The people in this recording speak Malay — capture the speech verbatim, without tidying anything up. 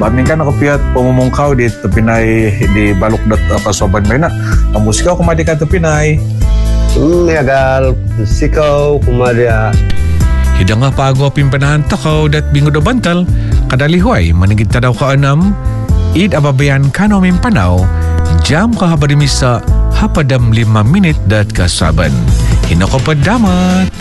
Amin kan ako piyat pumumungkaw di tepinay di balok dat kasoban may na. Ang musikaw kumadi ka tepinay. Hmm, yagal sikaw kumadia. Hidang nga pago pimpanahan takaw dat bingo do bantal. Kadalihuay manigid tadaw ka anam. Id ababayan kano mimpanaw. Jam kahabarimisa hapadam lima minit dat kasaban. Hinako padamat.